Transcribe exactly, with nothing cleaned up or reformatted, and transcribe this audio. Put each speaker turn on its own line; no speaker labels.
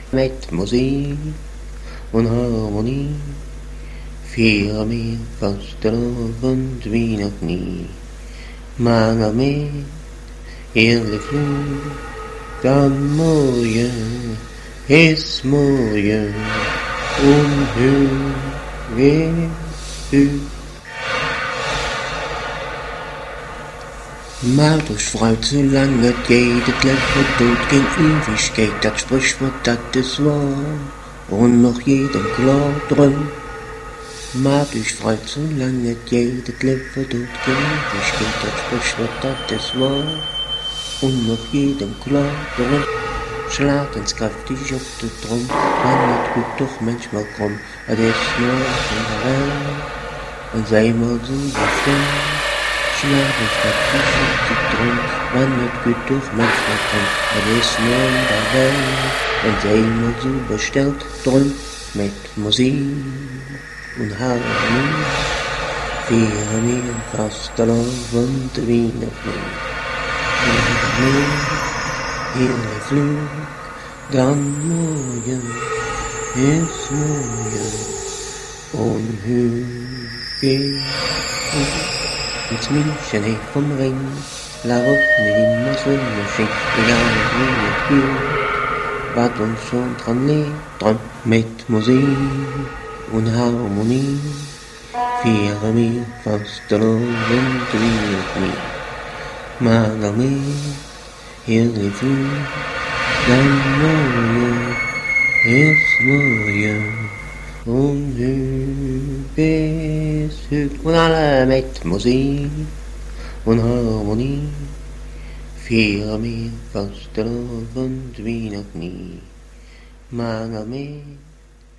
Mit Musik und Harmonie feiern wir Fastenabend wie noch nie. Mange med hele flod, gammelje, hismoje, unhöge ut. Martus freut so lange geht, das Leben tut kein Ewigkeit, das Sprichwort, das ist wahr, und noch jedem klar drin. Martus freut so lange geht, das Leben tut kein Ewigkeit, das Sprichwort, das ist wahr, und noch jedem klar drin. Schlag ins kräftig auf den Drum, man wird gut doch manchmal krumm, das ist nur in der Welt, und sei mal so bestimmt. Schlag ins kräftig auf den Drum, man wird gut doch manchmal krumm, das ist nur in der Welt, und sei mal so bestellt drum, mit Musik und Harmonie, feiern wir Fastenabend wie noch nie. Hele Flug, gammelje, hismoje, unhöge ut. Ins München he vom Ring, la Rockne immer so schön, egal wie es geht, wat uns schon dran liegt, dran mit Musik und Harmonie, feiern wir Fastenabend wie noch nie. Mager mehr, hele Flug, gammelje, hismoje, unhöges ut. Und alle mit Musik und Harmonie feiern wir Fastenabend wie noch nie. Mager mehr.